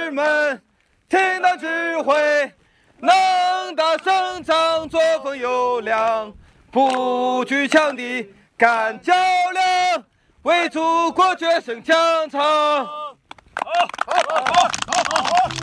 士们，听党指挥，能打胜仗，作风优良，不惧强敌，敢较量，为祖国决胜疆场。